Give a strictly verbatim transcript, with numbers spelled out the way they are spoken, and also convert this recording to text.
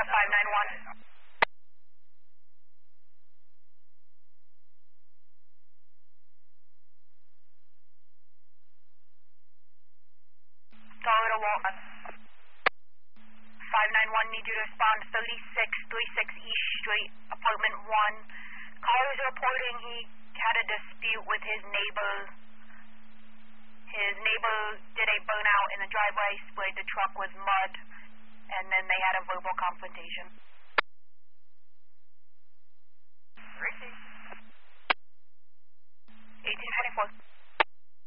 five nine one. Toledo Walton. five nine one, need you to respond thirty-six thirty-six East Street, apartment one. Caller is reporting he had a dispute with his neighbor. His neighbor did a burnout in the driveway, sprayed the truck with mud, and then they had a verbal confrontation. eighteen twenty-four.